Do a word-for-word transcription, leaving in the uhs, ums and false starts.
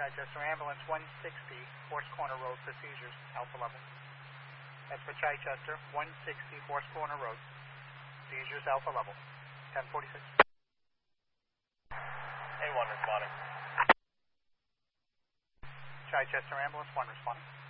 Chichester Ambulance one sixty, Horse Corner Road for seizures, alpha level. That's for Chichester, one sixty, Horse Corner Road. Seizures, alpha level. ten forty-six. A one responding. Chichester Ambulance one responding.